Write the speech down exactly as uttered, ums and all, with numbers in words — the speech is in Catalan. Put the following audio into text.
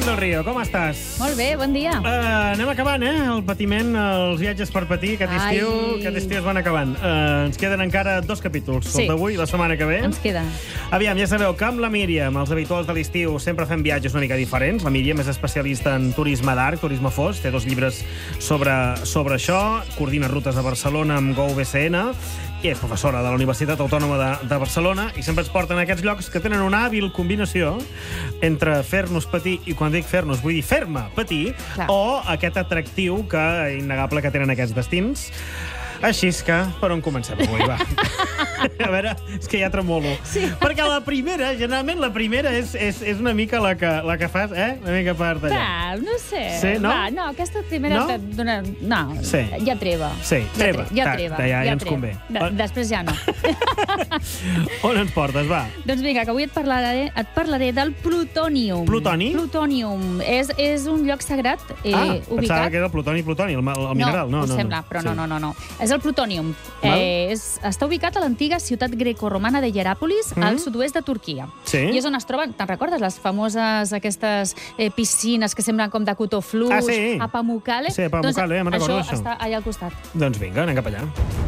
del Río, com estàs? Molt bé, bon dia. Uh, anem acabant, eh? El patiment, els viatges per patir, aquest estiu, Ai. aquest estiu es van acabant. Uh, ens queden encara dos capítols, Sí. el d'avui i la setmana que ve. Ens queda. Aviam, ja sabeu que amb la Míriam, els habituals de l'estiu, sempre fem viatges una mica diferents. La Míriam és especialista en turisme d'arc, turisme fos, té dos llibres sobre, sobre això, coordina rutes a Barcelona amb Go V C N, i és professora de la Universitat Autònoma de, de Barcelona, i sempre ens porten a aquests llocs que tenen una hàbil combinació entre fer-nos patir, i quan dic fer-nos vull dir fer-me patir, Clar. o aquest atractiu que innegable que tenen aquests destins. Així és que, per on comencem avui, va? A veure, és que ja tremolo. Sí. Perquè la primera, generalment la primera és, és, és una mica la que, la que fas, eh? Una mica per tallar. Va, no sé. Sí, no? Va, no, aquesta primera... No? te dona- No, Sí. ja treva. Sí, treva. Ja, tre- ja Ta- treva. ta- ja- ja ens treva. convé. De, després ja no. On ens portes, va? Doncs vinga, que avui et parlaré, et parlaré del plutònium. Plutoni? Plutònium. És, és un lloc sagrat eh, ah, ubicat... pensava que era el plutoni, plutoni, el, el mineral. No, ho no, sembla, no. però Sí. no, no, no, no. És el plutònium. Val. Eh, és, està ubicat a l'antiga ciutat grecoromana de Hieràpolis, Mhm. al sud-oest de Turquia. Sí. I és on es troben, te'n recordes, les famoses aquestes eh, piscines que semblen com de cotó fluix, Ah, sí. a Pamukkale? Sí, a Pamukkale, doncs, me'n recordo això. d'això. Està allà al costat. Doncs vinga, anem cap allà.